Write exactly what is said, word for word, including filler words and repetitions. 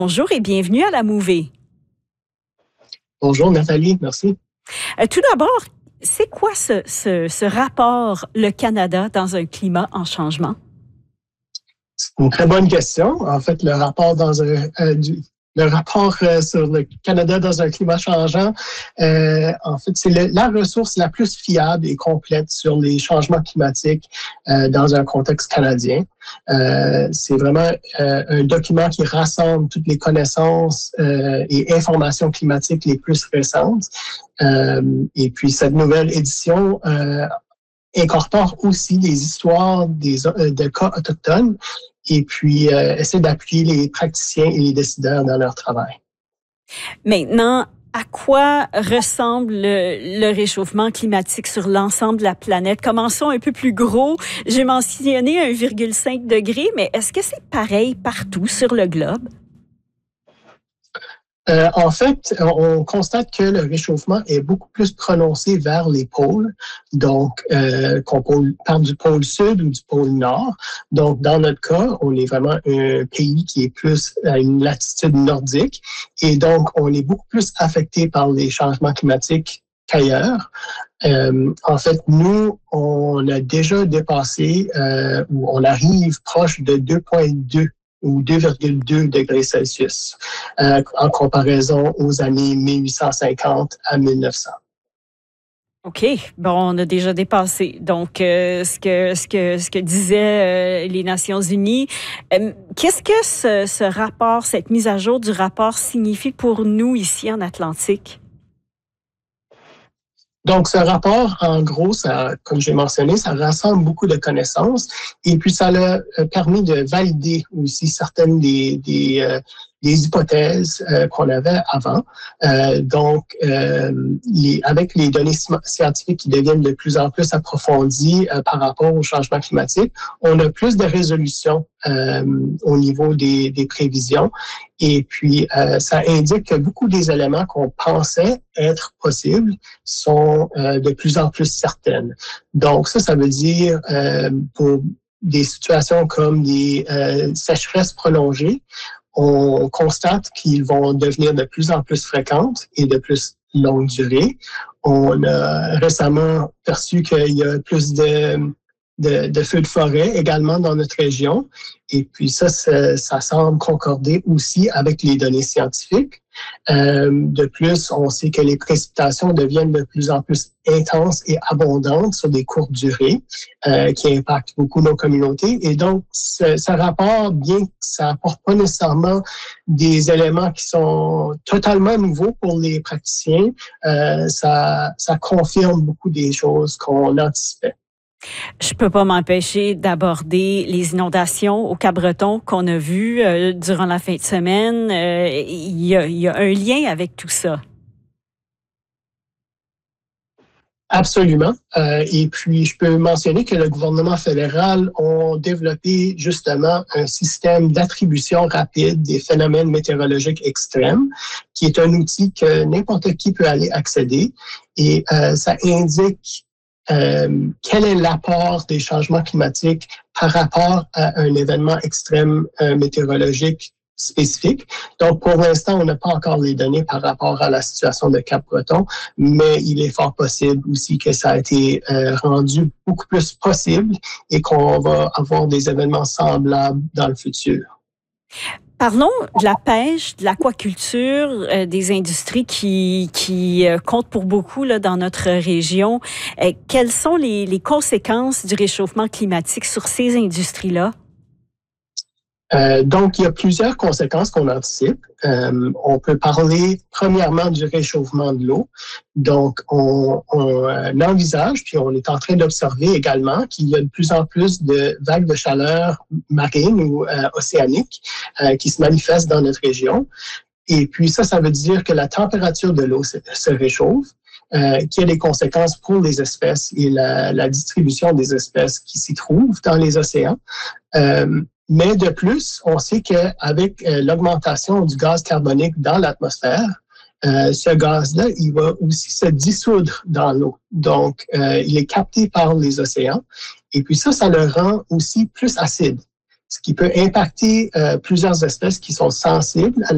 Bonjour et bienvenue à la Mouvée. Bonjour Nathalie, merci. Euh, tout d'abord, c'est quoi ce, ce, ce rapport, le Canada dans un climat en changement? C'est une très bonne question. En fait, le rapport dans un, euh, du, le rapport euh, sur le Canada dans un climat changeant, euh, en fait, c'est le, la ressource la plus fiable et complète sur les changements climatiques euh, dans un contexte canadien. Euh, c'est vraiment euh, un document qui rassemble toutes les connaissances euh, et informations climatiques les plus récentes. Euh, et puis, cette nouvelle édition euh, incorpore aussi des histoires des, euh, de cas autochtones et puis euh, essaie d'appuyer les praticiens et les décideurs dans leur travail. Maintenant, à quoi ressemble le, le réchauffement climatique sur l'ensemble de la planète? Commençons un peu plus gros. J'ai mentionné un virgule cinq degré, mais est-ce que c'est pareil partout sur le globe? Euh, en fait, on constate que le réchauffement est beaucoup plus prononcé vers les pôles, donc euh, qu'on parle du pôle sud ou du pôle nord. Donc, dans notre cas, on est vraiment un pays qui est plus à une latitude nordique et donc on est beaucoup plus affecté par les changements climatiques qu'ailleurs. Euh, en fait, nous, on a déjà dépassé, euh, ou on arrive proche de deux virgule deux ou deux virgule deux degrés Celsius euh, en comparaison aux années mille huit cent cinquante à mille neuf cents. OK. Bon, on a déjà dépassé. Donc, euh, ce que ce que ce que disaient euh, les Nations Unies, euh, qu'est-ce que ce, ce rapport, cette mise à jour du rapport signifie pour nous ici en Atlantique? Donc, ce rapport, en gros, ça, comme j'ai mentionné, ça rassemble beaucoup de connaissances et puis ça a permis de valider aussi certaines des, des, euh, des hypothèses euh, qu'on avait avant. Euh, donc, euh, les, avec les données scientifiques qui deviennent de plus en plus approfondies euh, par rapport au changement climatique, on a plus de résolution euh, au niveau des, des prévisions. Et puis, euh, ça indique que beaucoup des éléments qu'on pensait être possibles sont euh, de plus en plus certaines. Donc, ça, ça veut dire euh, pour des situations comme des euh, sécheresses prolongées, on constate qu'ils vont devenir de plus en plus fréquentes et de plus longue durée. On a récemment perçu qu'il y a plus de, de, de feux de forêt également dans notre région. Et puis ça, ça, ça semble concorder aussi avec les données scientifiques. Euh, de plus, on sait que les précipitations deviennent de plus en plus intenses et abondantes sur des courtes durées euh, qui impactent beaucoup nos communautés. Et donc, ce, ce rapport, bien que ça n'apporte pas nécessairement des éléments qui sont totalement nouveaux pour les praticiens, euh, ça, ça confirme beaucoup des choses qu'on anticipait. Je peux pas m'empêcher d'aborder les inondations au Cap-Breton qu'on a vues euh, durant la fin de semaine. Euh, il y a, il y a un lien avec tout ça. Absolument. Euh, et puis, je peux mentionner que le gouvernement fédéral a développé justement un système d'attribution rapide des phénomènes météorologiques extrêmes, qui est un outil que n'importe qui peut aller accéder. Et euh, ça indique euh, quel est l'apport des changements climatiques par rapport à un événement extrême euh, météorologique spécifique. Donc, pour l'instant, on n'a pas encore les données par rapport à la situation de Cap-Breton, mais il est fort possible aussi que ça a été euh, rendu beaucoup plus possible et qu'on va avoir des événements semblables dans le futur. Parlons de la pêche, de l'aquaculture, euh, des industries qui, qui euh, comptent pour beaucoup là, dans notre région. Euh, quelles sont les, les conséquences du réchauffement climatique sur ces industries-là? Euh, donc, il y a plusieurs conséquences qu'on anticipe. Euh, on peut parler premièrement du réchauffement de l'eau. Donc, on, on euh, envisage, puis on est en train d'observer également qu'il y a de plus en plus de vagues de chaleur marines ou euh, océaniques euh, qui se manifestent dans notre région. Et puis ça, ça veut dire que la température de l'eau se, se réchauffe, euh, qui a des conséquences pour les espèces et la, la distribution des espèces qui s'y trouvent dans les océans. Euh, Mais de plus, on sait qu'avec euh, l'augmentation du gaz carbonique dans l'atmosphère, euh, ce gaz-là, il va aussi se dissoudre dans l'eau. Donc, euh, il est capté par les océans. Et puis ça, ça le rend aussi plus acide, ce qui peut impacter euh, plusieurs espèces qui sont sensibles à